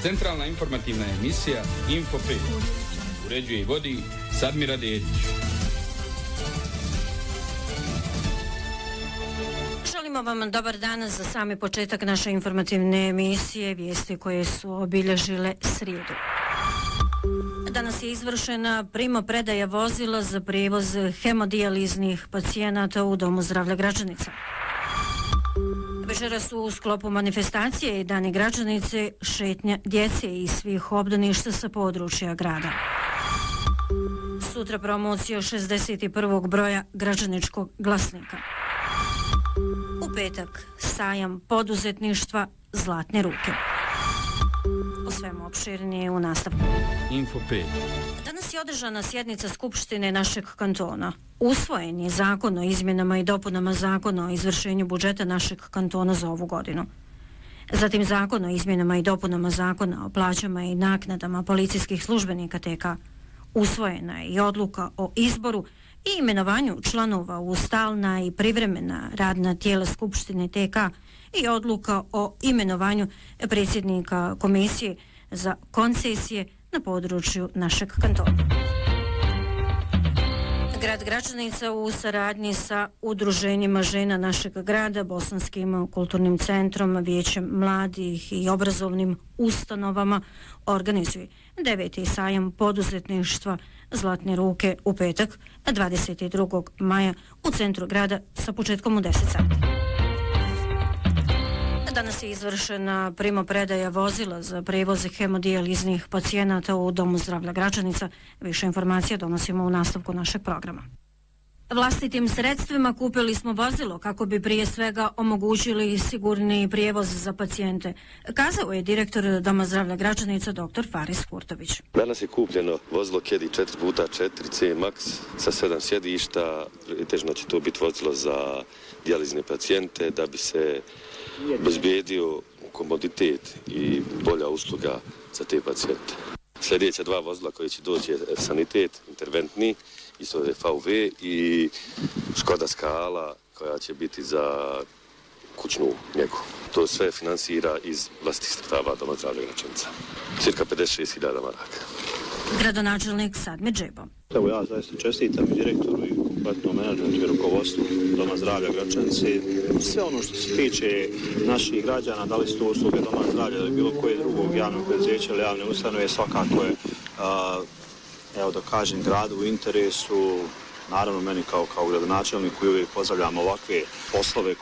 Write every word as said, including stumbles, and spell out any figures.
Centralna informativna emisija Info pet. Uređuje i vodi Sadmira Dedić. Želimo vam dobar dan za sami početak naše informativne emisije, vijesti koje su obilježile srijedu. Danas je izvršena primopredaja vozila za prijevoz hemodijaliznih pacijenata u Domu zdravlja Gračanica. Večera su u sklopu manifestacije i Dani Gračanice šetnja djece i svih obdaništa sa područja grada. Sutra promocija šezdeset prvog broja Gračaničkog glasnika. U petak sajam poduzetništva Zlatne ruke. O svemu opširnije u nastavku. Info pet. Danas je održana sjednica Skupštine našeg kantona. Usvojen je zakon o izmjenama i dopunama zakona o izvršenju budžeta našeg kantona za ovu godinu. Zatim zakon o izmjenama i dopunama zakona o plaćama i naknadama policijskih službenika T K. Usvojena je i odluka o izboru i imenovanju članova u stalna i privremena radna tijela Skupštine T K i odluka o imenovanju predsjednika komisije za koncesije na području našeg kantona. Grad Gračanica u saradnji sa udruženjima žena našeg grada, Bosanskim kulturnim centrom, Vijećem mladih i obrazovnim ustanovama organizuje deveti sajam poduzetništva Zlatne ruke u petak, dvadeset drugog maja u centru grada sa početkom u deset sati. Danas je izvršena primopredaja vozila za prevoz hemodijaliznih pacijenata u Domu zdravlja Gračanica. Više informacija donosimo u nastavku našeg programa. Vlastitim sredstvima kupili smo vozilo kako bi prije svega omogućili sigurniji prijevoz za pacijente, kazao je direktor Doma zdravlja Gračanica dr. Faris Kurtović. Danas je kupljeno vozilo Kedi četiri puta četiri C Max sa sedam sjedišta. Težno će to biti vozilo za dijalizne pacijente da bi se obezbijedio komoditet i bolja usluga za te pacijente. Sljedeća dva vozila koje će doći je sanitet, interventni, isto je V V i Škoda Skala koja će biti za kućnu njegu. To sve finansira iz vlastitih sredstava Doma zdravlja Gračanica. Cirka pedeset šest hiljada maraka. Gradonačelnik Sadmir Džebo. Evo ja zaista čestitam i direktoru i kompletnom menadžmentu i rukovodstvu Doma zdravlja Gračanice. Sve ono što se tiče naših građana, da li su to usluge Doma zdravlja ili bilo koje drugog javnog preduzeća ili javne ustanove, svakako je, a, evo da kažem, gradu u interesu. Naravno, meni kao, kao gradonačelniku uvijek pozdravljam ovakve poslove